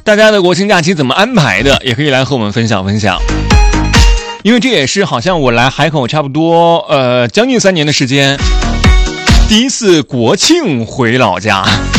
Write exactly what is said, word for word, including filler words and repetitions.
大家的国庆假期怎么安排的，也可以来和我们分享分享。因为这也是好像我来海口差不多呃将近三年的时间，第一次国庆回老家。